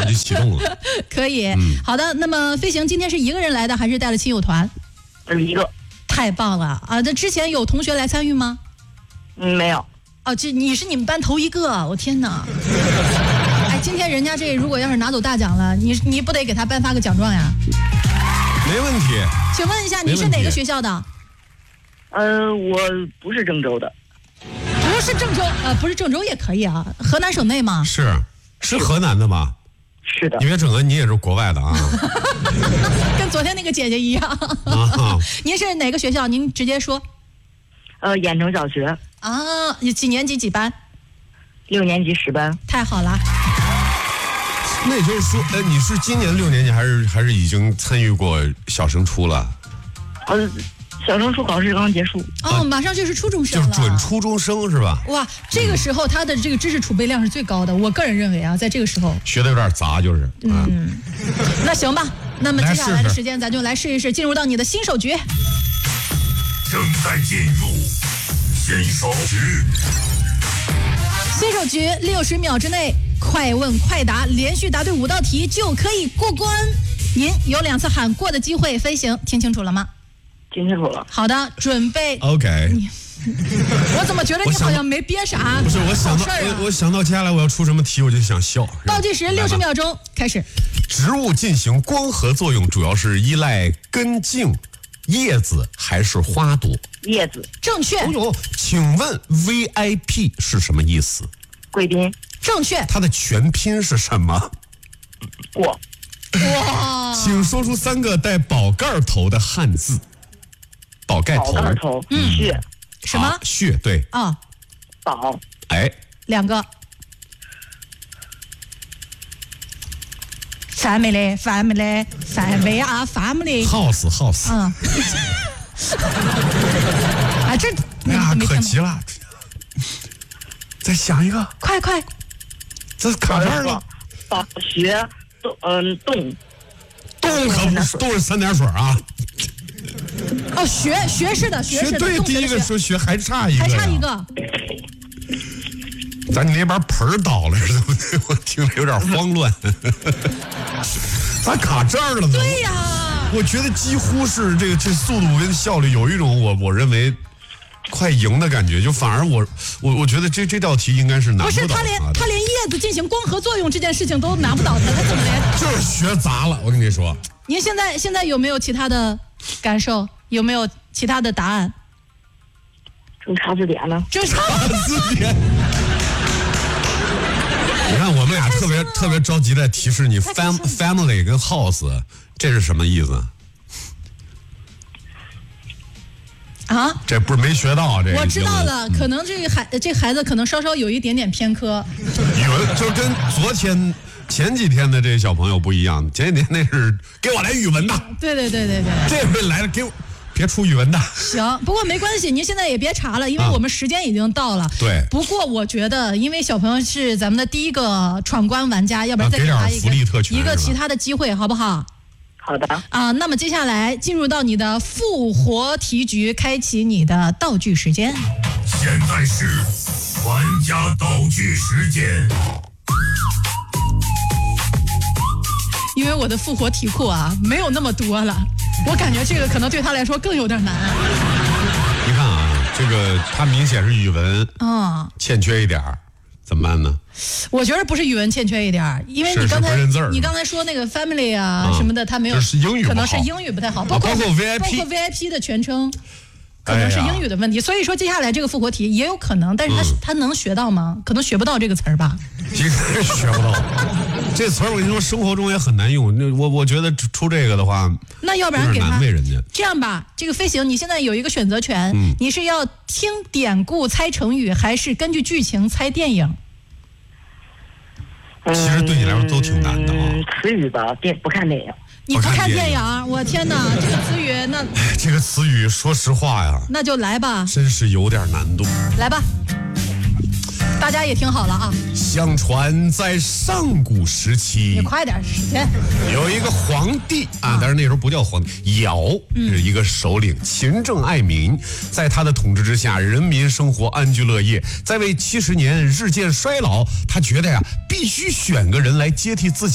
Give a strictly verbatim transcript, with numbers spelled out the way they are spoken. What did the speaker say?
就启动了。 可以、嗯，好的。那么飞行今天是一个人来的，还是带了亲友团？ 是一个。 太棒了啊！那之前有同学来参与吗？ 嗯，没有。 哦，这你是你们班头一个，我天哪！哎，今天人家这如果要是拿走大奖了，你你不得给他颁发个奖状呀？ 没问题。 请问一下，你是哪个学校的？ 呃，我不是郑州的。 不是郑州，呃，不是郑州也可以啊，河南省内吗？ 是，是河南的吗？ 是的。 你别整个你也是国外的啊。 跟昨天那个姐姐一样。 啊、 您是哪个学校？您直接说。 呃，盐城小学。 啊，你几年级几班？ 六年级十班。 太好了。 那也就是说，呃，你是今年六年级还是还是已经参与过小升初了？ 呃，小升初考试刚结束。 哦，马上就是初中生了。 就是准初中生是吧？ 哇，这个时候他的这个知识储备量是最高的，我个人认为啊，在这个时候学的有点杂，就是。 嗯，那行吧，那么接下来的时间咱就来试一试，进入到你的新手局。 正在进入新手局。 新手局六十秒之内快问快答，连续答对五道题就可以过关。您有两次喊过的机会，飞行听清楚了吗？ 听清楚了。 好的，准备。 OK。 我怎么觉得你好像没憋啥？ 不是，我想到、 啊、 我, 我想到接下来我要出什么题，我就想笑。 倒计时六十秒钟开始。 植物进行光合作用，主要是依赖根茎、叶子还是花朵？ 叶子。 正确。 哦呦，请问 V I P 是什么意思？ 贵宾。 正确。 它的全拼是什么？ 过。 哇！ 请说出三个带宝盖头的汉字。宝盖头。 宝盖头。嗯。穴。 什么？ 啊、穴对。 啊。 宝。 哎。 两个。family family family 啊 family house house 嗯啊这哎呀可急了，再想一个， 快快， 这卡这儿了。 宝学动嗯动动可不是都是三点水啊。 哦学学士的学士的对，第一个说学还差一个， 还差一个。 咱那边盆儿倒了，对不对？我听着有点慌乱。咋卡这儿了呢？ 对呀， 我觉得几乎是这个这速度跟效率有一种我我认为快赢的感觉，就反而我我我觉得这这道题应该是难不倒他的。 不是他连他连叶子进行光合作用这件事情都难不倒他，他怎么连？ 就是学杂了，我跟你说。 您现在现在有没有其他的感受？有没有其他的答案？ 正查字典呢。 正查字典。你看我们俩特别特别着急在提示你 fam family 跟 house 这是什么意思啊？ 这不是没学到这个。 我知道了，可能这个孩这孩子可能稍稍有一点点偏科。 语文就跟昨天前几天的这个小朋友不一样，前几天那是给我来语文的。 对对对对对。 这回来了给我。别出语文的。 行，不过没关系，您现在也别查了，因为我们时间已经到了。啊、 对。 不过我觉得，因为小朋友是咱们的第一个闯关玩家，要不然再给他一个、 啊、 一个其他的机会，好不好？ 好的。 啊，那么接下来进入到你的复活题局，开启你的道具时间。 现在是玩家道具时间。 因为我的复活题库啊，没有那么多了。我感觉这个可能对他来说更有点难啊。 你看啊，这个他明显是语文啊、哦、欠缺一点儿，怎么办呢？ 我觉得不是语文欠缺一点，因为你刚才你刚才说那个 family 啊、嗯、什么的，他没有， 就是英语可能是英语不太好，包括、 啊、包括 V I P， 包括 V I P 的全称。可能是英语的问题，哎、所以说接下来这个复活题也有可能，但是他、嗯、他能学到吗？可能学不到这个词儿吧。 应该学不到。这词儿我跟你说，生活中也很难用。那我我觉得出这个的话， 那要不然给他难为人家。 这样吧，这个飞行，你现在有一个选择权，嗯、你是要听典故猜成语，还是根据剧情猜电影？ 其实对你来说都挺难的啊。 嗯、词语吧，电不看电影。 你不看电影，我天哪，这个词语那…… 这个词语，说实话呀， 那就来吧， 真是有点难度。 来吧，大家也听好了啊。 相传在上古时期， 你快点时间。 有一个皇帝啊，但是那时候不叫皇帝，尧是一个首领，勤政爱民，在他的统治之下，人民生活安居乐业。在位七十年，日渐衰老，他觉得呀，必须选个人来接替自己。